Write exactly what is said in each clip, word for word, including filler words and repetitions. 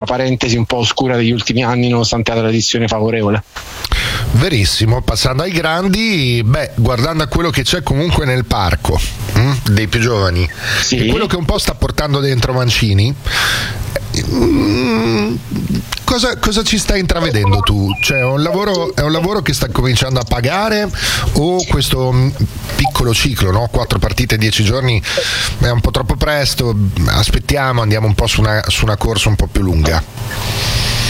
parentesi un po' oscura degli ultimi anni nonostante la tradizione favorevole. Verissimo. Passando ai grandi, beh, guardando a quello che c'è comunque nel parco hm, dei più giovani, sì. E quello che un po' sta portando dentro Mancini, mm, cosa, cosa ci stai intravedendo tu? Cioè è un, lavoro, è un lavoro che sta cominciando a pagare, o questo piccolo ciclo, no? Quattro partite, dieci giorni è un po' troppo presto, aspettiamo, andiamo un po' su una, su una corsa un po' più lunga?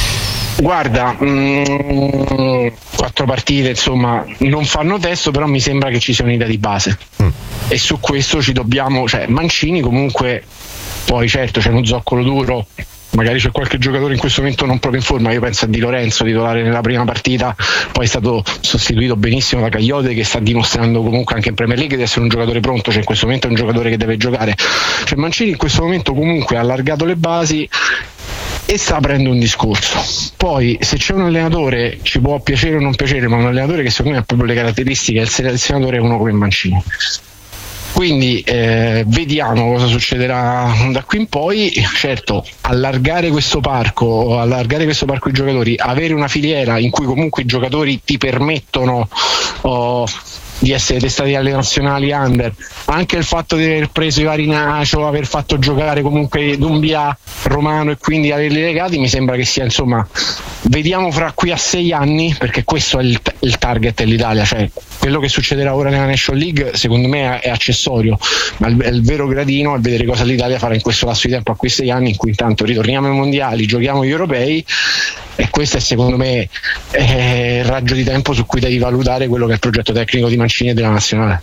Guarda, mh, quattro partite insomma non fanno testo, però mi sembra che ci sia un'idea di base mm. e su questo ci dobbiamo, cioè Mancini comunque, poi certo c'è uno zoccolo duro, magari c'è qualche giocatore in questo momento non proprio in forma, io penso a Di Lorenzo, titolare nella prima partita, poi è stato sostituito benissimo da Cagliote che sta dimostrando comunque anche in Premier League di essere un giocatore pronto, cioè in questo momento è un giocatore che deve giocare, cioè Mancini in questo momento comunque ha allargato le basi e sta aprendo un discorso. Poi se c'è un allenatore, ci può piacere o non piacere, ma un allenatore che secondo me ha proprio le caratteristiche del selezionatore è uno come Mancini. Quindi eh, vediamo cosa succederà da qui in poi. Certo, allargare questo parco, allargare questo parco di giocatori, avere una filiera in cui comunque i giocatori ti permettono oh, di essere testati alle nazionali under, anche il fatto di aver preso i vari Nacio, aver fatto giocare comunque Dumbia, Romano e quindi averli legati, mi sembra che sia, insomma, vediamo fra qui a sei anni, perché questo è il, il target dell'Italia, cioè quello che succederà ora nella National League secondo me è, è accessorio, ma il, il vero gradino è vedere cosa l'Italia farà in questo lasso di tempo, a quei sei anni in cui intanto ritorniamo ai mondiali, giochiamo gli europei, e questo è secondo me eh, il raggio di tempo su cui devi valutare quello che è il progetto tecnico di Mancini e della nazionale,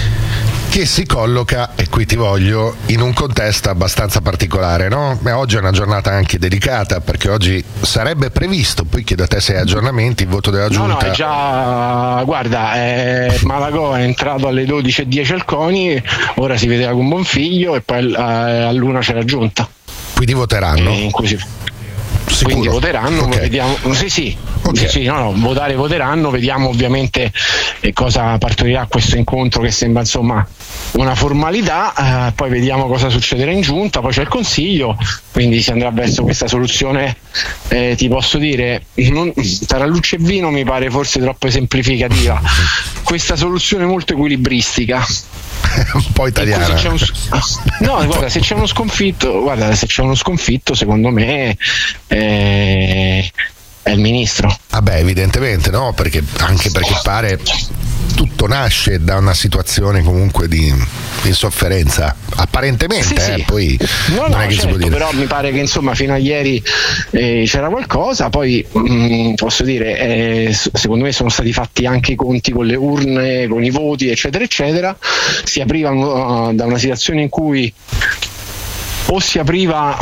che si colloca, e qui ti voglio, in un contesto abbastanza particolare, no? Beh, oggi è una giornata anche delicata, perché oggi sarebbe previsto, poi chiedo a te se hai aggiornamenti, il voto della Giunta. No, no, è già, guarda, eh, Malagò è entrato alle dodici e dieci al CONI, ora si vedeva con Bonfiglio e poi eh, all'una c'è la Giunta. Quindi voteranno? Eh, così. Sicuro? Quindi voteranno, okay. vediamo, sì sì, okay. sì, sì no, no, votare voteranno, vediamo ovviamente eh, cosa partorirà questo incontro che sembra insomma una formalità, eh, poi vediamo cosa succederà in giunta, poi c'è il consiglio, quindi si andrà verso questa soluzione, eh, ti posso dire, non, Tarallucci e vino mi pare forse troppo esemplificativa, questa soluzione molto equilibristica. Un po' italiana. Se c'è un, no, guarda, se c'è uno sconfitto, guarda, se c'è uno sconfitto, secondo me eh, è il ministro. Ah beh, evidentemente, no? Perché anche perché pare tutto nasce da una situazione comunque di, di sofferenza, apparentemente, sì, eh, sì. poi no, non no, è che certo, si può dire. Però mi pare che insomma fino a ieri eh, c'era qualcosa, poi mh, posso dire, eh, secondo me sono stati fatti anche i conti con le urne, con i voti, eccetera, eccetera. Si aprivano uh, da una situazione in cui o si apriva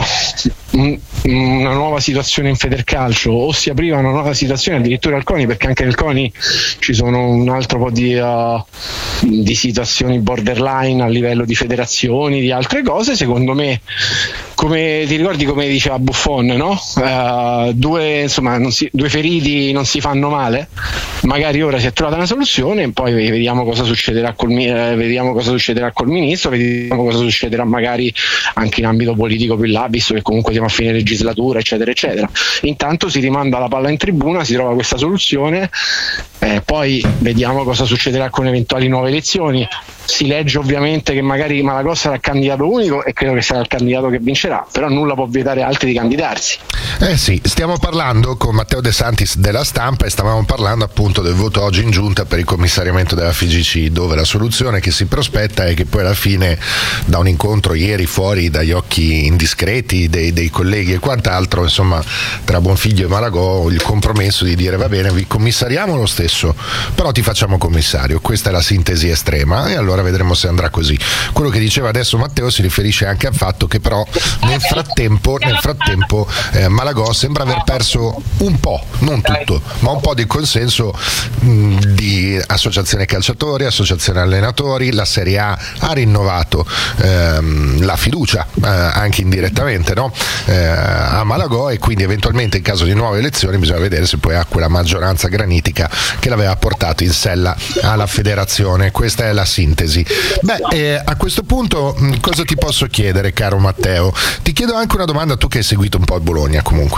una nuova situazione in Federcalcio o si apriva una nuova situazione addirittura al CONI, perché anche nel CONI ci sono un altro po' di, uh, di situazioni borderline a livello di federazioni, di altre cose. Secondo me, come ti ricordi come diceva Buffon, no? Uh, due, insomma, non si, due feriti non si fanno male, magari ora si è trovata una soluzione e poi vediamo cosa succederà col, eh, vediamo cosa succederà col ministro, vediamo cosa succederà magari anche in ambito politico più là, visto che comunque siamo a fine legislatura, eccetera eccetera. Intanto si rimanda la palla in tribuna, si trova questa soluzione, eh, poi vediamo cosa succederà con eventuali nuove elezioni. Si legge ovviamente che magari Malagò sarà candidato unico e credo che sarà il candidato che vincerà, però nulla può vietare altri di candidarsi. Eh sì, stiamo parlando con Matteo De Santis della Stampa e stavamo parlando appunto del voto oggi in giunta per il commissariamento della F I G C, dove la soluzione che si prospetta è che poi alla fine, da un incontro ieri fuori dagli occhi indiscreti dei, dei colleghi e quant'altro, insomma, tra Bonfiglio e Malagò, il compromesso di dire va bene, vi commissariamo lo stesso, però ti facciamo commissario. Questa è la sintesi estrema e allora vedremo se andrà così. Quello che diceva adesso Matteo si riferisce anche al fatto che però nel frattempo, nel frattempo eh, Malagò sembra aver perso un po', non tutto, ma un po' di consenso mh, di associazione calciatori, associazione allenatori. La Serie A ha rinnovato ehm, la fiducia eh, anche indirettamente, no? eh, a Malagò, e quindi eventualmente in caso di nuove elezioni bisogna vedere se poi ha quella maggioranza granitica che l'aveva portato in sella alla federazione. Questa è la sintesi. Beh, eh, a questo punto mh, cosa ti posso chiedere, caro Matteo? Ti chiedo anche una domanda, tu che hai seguito un po' il Bologna comunque.